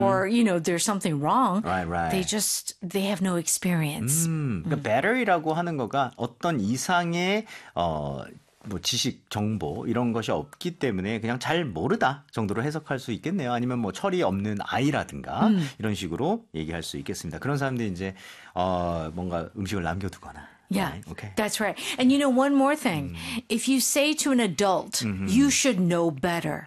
or, there's something wrong. Right. They have no experience. 그러니까 better이라고 하는 거가 어떤 이상의 뭐 지식, 정보 이런 것이 없기 때문에 그냥 잘 모르다 정도로 해석할 수 있겠네요. 아니면 뭐 철이 없는 아이라든가 이런 식으로 얘기할 수 있겠습니다. 그런 사람들이 이제 뭔가 음식을 남겨두거나. Yeah, Right? Okay. that's right. And one more thing. If you say to an adult, you should know better.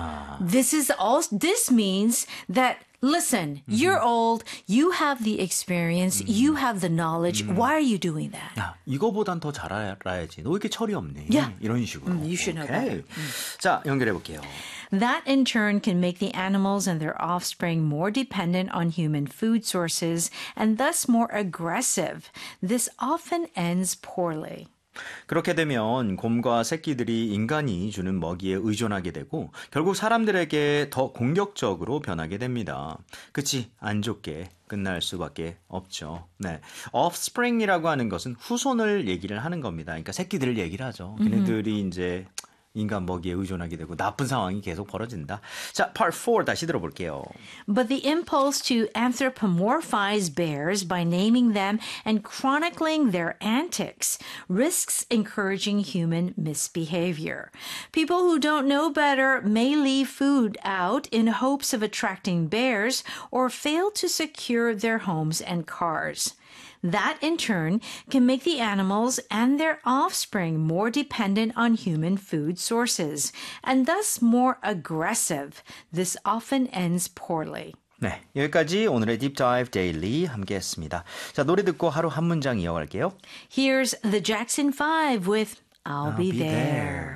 This means that, listen, you're old, you have the experience, you have the knowledge. Why are you doing that? 야, 이거보단 더 잘 알아야지. 너 왜 이렇게 철이 없네. Yeah. 이런 식으로. You should know better. 자, 연결해 볼게요. That in turn can make the animals and their offspring more dependent on human food sources and thus more aggressive. This often ends poorly. 그렇게 되면 곰과 새끼들이 인간이 주는 먹이에 의존하게 되고 결국 사람들에게 더 공격적으로 변하게 됩니다. 그치? 안 좋게 끝날 수밖에 없죠. 네, offspring이라고 하는 것은 후손을 얘기를 하는 겁니다. 그러니까 새끼들을 얘기를 하죠. 걔네들이 이제 인간 먹이에 의존하게 되고 나쁜 상황이 계속 벌어진다. 자, part 4 다시 들어볼게요. But the impulse to anthropomorphize bears by naming them and chronicling their antics risks encouraging human misbehavior. People who don't know better may leave food out in hopes of attracting bears or fail to secure their homes and cars. That, in turn, can make the animals and their offspring more dependent on human food sources, and thus more aggressive. This often ends poorly. 네, 여기까지 오늘의 Deep Dive Daily 함께했습니다. 자, 노래 듣고 하루 한 문장 이어갈게요. Here's the Jackson 5 with I'll Be There.